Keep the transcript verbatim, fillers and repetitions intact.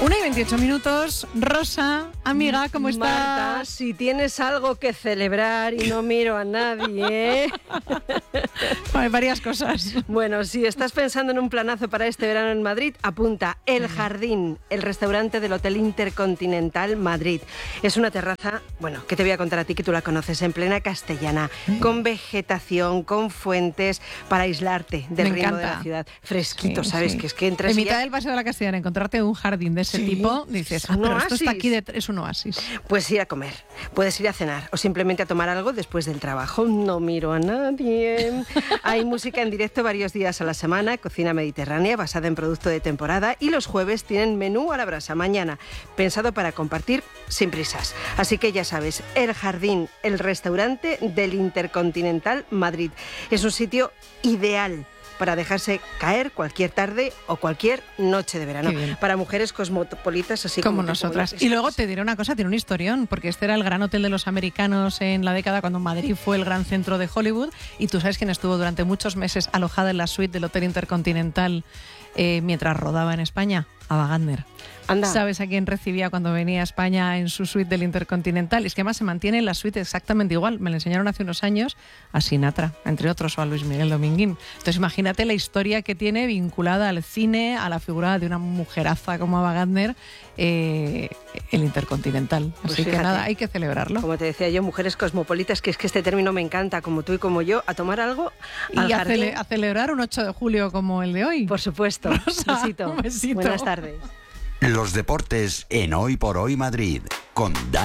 una y veintiocho minutos. Rosa, amiga, ¿cómo estás? Marta, si tienes algo que celebrar y no miro a nadie, ¿eh? Hay varias cosas. Bueno, si estás pensando en un planazo para este verano en Madrid, apunta El Jardín, el restaurante del Hotel Intercontinental Madrid. Es una terraza, bueno, que te voy a contar a ti que tú la conoces, en plena castellana, con vegetación, con fuentes, para aislarte del Me ritmo encanta. de la ciudad. Fresquito, Sí, ¿sabes? sí. Que es que entras En y mitad ya... del Paseo de la Castellana, encontrarte un jardín de ese Sí, tipo, dices, es ah, un pero esto está oasis. aquí, de... es un oasis. Puedes ir a comer, puedes ir a cenar o simplemente a tomar algo después del trabajo. No miro a nadie. Hay música en directo varios días a la semana, cocina mediterránea basada en producto de temporada, y los jueves tienen menú a la brasa mañana, pensado para compartir sin prisas. Así que ya sabes, El Jardín, el restaurante del Intercontinental Madrid. Es un sitio ideal para dejarse caer cualquier tarde o cualquier noche de verano. Para mujeres cosmopolitas así como, como nosotras. Como y luego te diré una cosa, tiene un historión, porque este era el gran hotel de los americanos en la década cuando Madrid fue el gran centro de Hollywood, y tú sabes quién estuvo durante muchos meses alojada en la suite del Hotel Intercontinental eh, mientras rodaba en España. Ava Gardner. Anda. ¿Sabes a quién recibía cuando venía a España en su suite del Intercontinental? Es que además se mantiene en la suite exactamente igual. Me lo enseñaron hace unos años a Sinatra, entre otros, o a Luis Miguel Dominguín. Entonces imagínate la historia que tiene vinculada al cine, a la figura de una mujeraza como Ava Gardner, eh, el Intercontinental. Pues Así fíjate, que nada, hay que celebrarlo. Como te decía yo, mujeres cosmopolitas, que es que este término me encanta, como tú y como yo, a tomar algo al Y a, jardín. cele- a celebrar un ocho de julio como el de hoy. Por supuesto. Rosa, Besito. un besito. Buenas tardes. Los deportes en Hoy por Hoy Madrid con